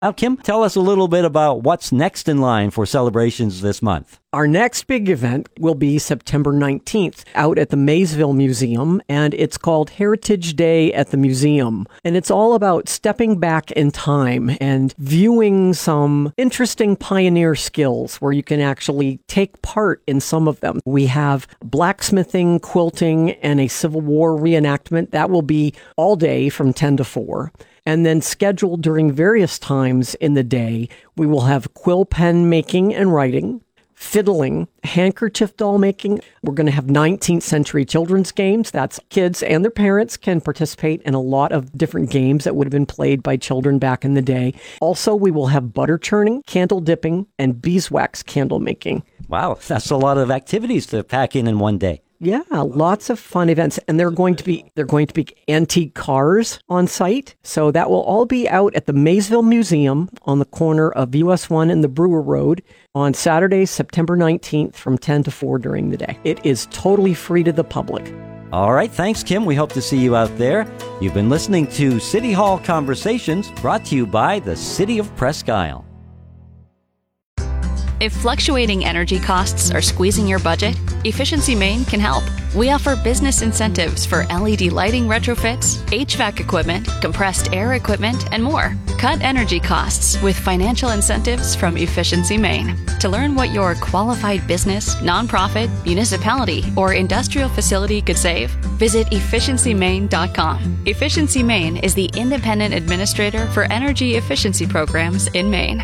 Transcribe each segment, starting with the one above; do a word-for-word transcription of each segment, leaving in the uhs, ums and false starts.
Now, Kim, tell us a little bit about what's next in line for celebrations this month. Our next big event will be September nineteenth out at the Maysville Museum, and it's called Heritage Day at the Museum. And it's all about stepping back in time and viewing some interesting pioneer skills where you can actually take part in some of them. We have blacksmithing, quilting, and a Civil War reenactment. That will be all day from ten to four. And then scheduled during various times in the day, we will have quill pen making and writing, fiddling, handkerchief doll making. We're going to have nineteenth century children's games. That's kids and their parents can participate in a lot of different games that would have been played by children back in the day. Also, we will have butter churning, candle dipping, and beeswax candle making. Wow, that's a lot of activities to pack in in one day. Yeah, lots of fun events, and they're going to be they're going to be antique cars on site. So that will all be out at the Maysville Museum on the corner of U S one and the Brewer Road on Saturday, September nineteenth from ten to four during the day. It is totally free to the public. All right, thanks, Kim. We hope to see you out there. You've been listening to City Hall Conversations, brought to you by the City of Presque Isle. If fluctuating energy costs are squeezing your budget, Efficiency Maine can help. We offer business incentives for L E D lighting retrofits, H V A C equipment, compressed air equipment, and more. Cut energy costs with financial incentives from Efficiency Maine. To learn what your qualified business, nonprofit, municipality, or industrial facility could save, visit efficiency maine dot com. Efficiency Maine is the independent administrator for energy efficiency programs in Maine.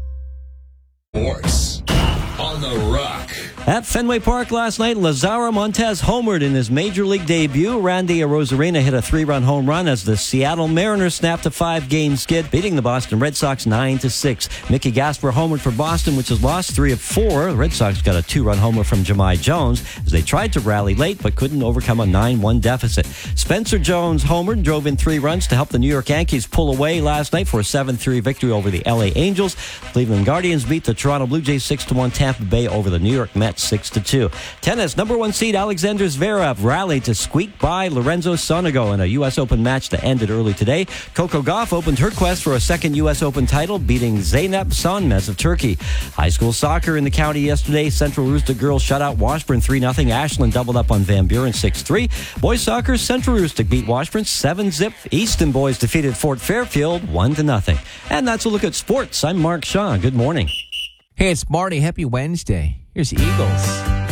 Sports on the Rock. At Fenway Park last night, Lazaro Montez homered in his major league debut. Randy Arozarena hit a three-run home run as the Seattle Mariners snapped a five-game skid, beating the Boston Red Sox nine to six. Mickey Gasper homered for Boston, which has lost three of four. The Red Sox got a two-run homer from Jahmai Jones as they tried to rally late but couldn't overcome a nine one deficit. Spencer Jones homered and drove in three runs to help the New York Yankees pull away last night for a seven three victory over the L A Angels. Cleveland Guardians beat the Toronto Blue Jays six to one. Tampa Bay over the New York Mets six to two. Tennis, number one seed Alexander Zverev rallied to squeak by Lorenzo Sonego in a U S Open match that ended early today. Coco Gauff opened her quest for a second U S Open title, beating Zeynep Sonmez of Turkey. High school soccer in the county yesterday. Central Rooster girls shut out Washburn three nothing. Ashland doubled up on Van Buren six three. Boys soccer, Central Rooster beat Washburn seven zip. Easton boys defeated Fort Fairfield one to nothing. And that's a look at sports. I'm Mark Shaw. Good morning. Hey, it's Marty. Happy Wednesday. Here's Eagles.